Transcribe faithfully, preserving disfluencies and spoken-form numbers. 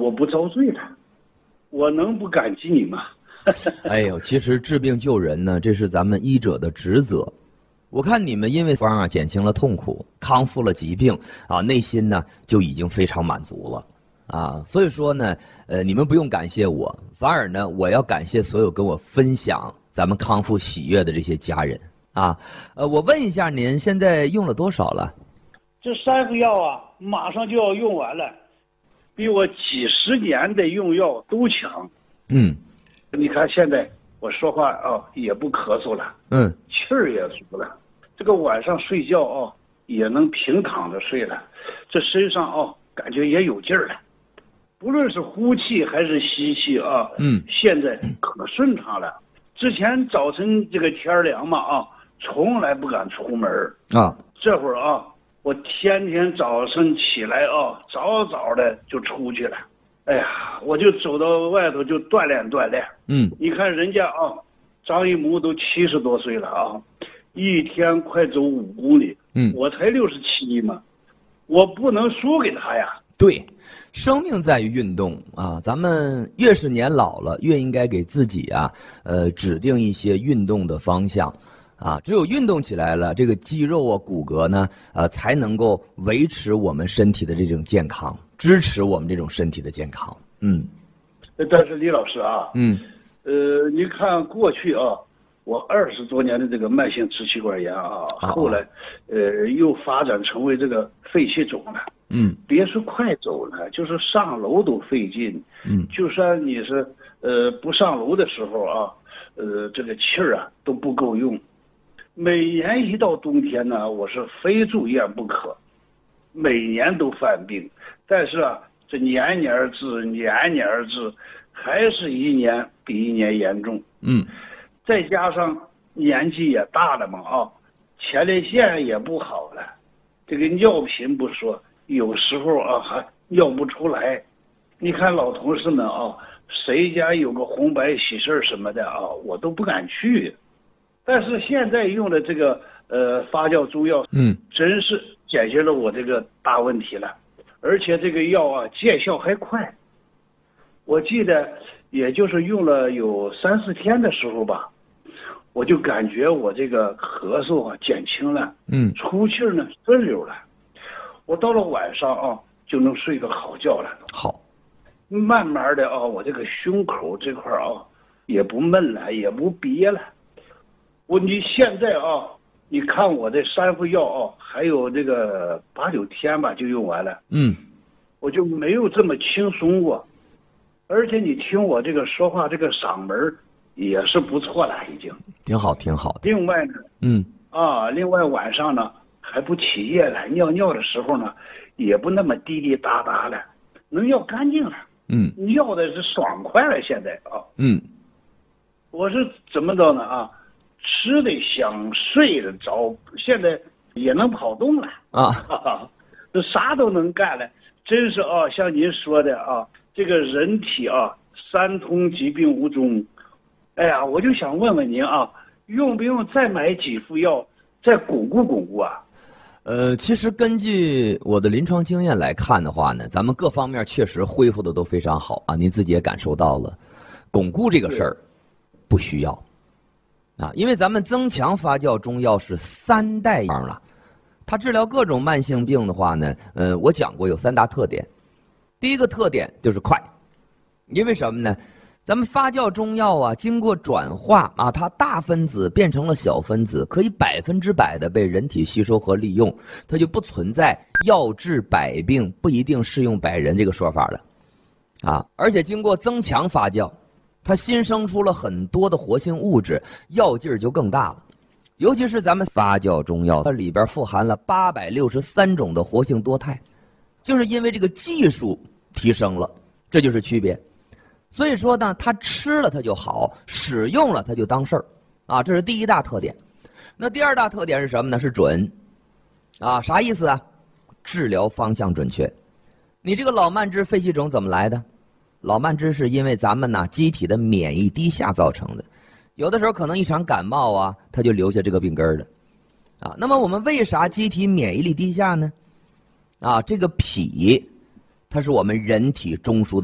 我不遭罪了，我能不感激你吗？ 哎呦，其实治病救人呢，这是咱们医者的职责。我看你们因为方啊减轻了痛苦，康复了疾病啊，内心呢就已经非常满足了啊。所以说呢，呃，你们不用感谢我，反而呢，我要感谢所有跟我分享咱们康复喜悦的这些家人啊。呃，我问一下您现在用了多少了？ 这三副药啊，马上就要用完了，比我几十年的用药都强。 嗯， 你看现在我说话啊也不咳嗽了， 嗯， 气儿也足了，这个晚上睡觉啊也能平躺着睡了，这身上啊感觉也有劲儿了，不论是呼气还是吸气啊， 嗯， 现在可顺畅了。之前早晨这个天凉嘛啊，从来不敢出门啊， 这会儿啊，我天天早晨起来啊，早早的就出去了。哎呀，我就走到外头就锻炼锻炼。 嗯， 你看人家啊，张一木都七十多岁了啊，一天快走五公里。 嗯， 我才六十七嘛，我不能输给他呀。 对，生命在于运动啊！咱们越是年老了，越应该给自己啊，呃，指定一些运动的方向，啊，只有运动起来了，这个肌肉啊、骨骼呢，呃，才能够维持我们身体的这种健康，支持我们这种身体的健康。嗯， 但是李老师啊， 嗯， 呃，你看过去啊，我二十多年的这个慢性支气管炎啊， 啊后来，呃，又发展成为这个肺气肿了。 嗯， 别说快走了，就是上楼都费劲。 嗯， 就算你是呃不上楼的时候啊，呃，这个气儿啊都不够用。每年一到冬天呢，我是非住院不可，每年都犯病。但是啊，这年年治，年年治，还是一年比一年严重。 嗯， 再加上年纪也大了嘛啊，前列腺也不好了，这个尿频不说。有时候啊还尿不出来，你看老同事们啊，谁家有个红白喜事什么的啊，我都不敢去。但是现在用的这个呃发酵中药， 嗯， 真是解决了我这个大问题了，而且这个药啊见效还快。我记得也就是用了有三四天的时候吧，我就感觉我这个咳嗽啊减轻了， 嗯， 出气呢顺溜了。我到了晚上啊，就能睡个好觉了。 好， 慢慢的啊，我这个胸口这块啊，也不闷了，也不憋了。我你现在啊，你看我这三副药啊，还有这个八九天吧，就用完了。 嗯， 我就没有这么轻松过，而且你听我这个说话，这个嗓门也是不错了，已经挺好，挺好的。 另外呢， 嗯， 啊，另外晚上呢。还不起夜了，尿尿的时候呢，也不那么滴滴答答了，能尿干净了。 嗯， 尿的是爽快了，现在啊。 嗯， 我是怎么着呢啊？吃的香，睡得着，现在也能跑动了啊， 这啥都能干了，真是啊，像您说的啊，这个人体啊，三通疾病无终。哎呀，我就想问问您啊，用不用再买几副药，再巩固巩固啊？ 呃，其实根据我的临床经验来看的话呢，咱们各方面确实恢复的都非常好啊，您自己也感受到了。巩固这个事儿不需要啊，因为咱们增强发酵中药是三代样了，它治疗各种慢性病的话呢，呃，我讲过有三大特点。第一个特点就是快，因为什么呢？咱们发酵中药啊，经过转化啊，它大分子变成了小分子，可以百分之百的被人体吸收和利用，它就不存在药治百病不一定适用百人这个说法了，啊，而且经过增强发酵，它新生出了很多的活性物质，药劲儿就更大了。尤其是咱们发酵中药，它里边富含了八百六十三种的活性多肽，就是因为这个技术提升了，这就是区别。所以说呢，它吃了它就好，使用了它就当事儿，啊，这是第一大特点。那第二大特点是什么呢？是准，啊，啥意思啊？治疗方向准确。你这个老慢支、肺气肿怎么来的？老慢支是因为咱们呢机体的免疫低下造成的，有的时候可能一场感冒啊，它就留下这个病根了，啊，那么我们为啥机体免疫力低下呢？啊，这个脾，它是我们人体中枢的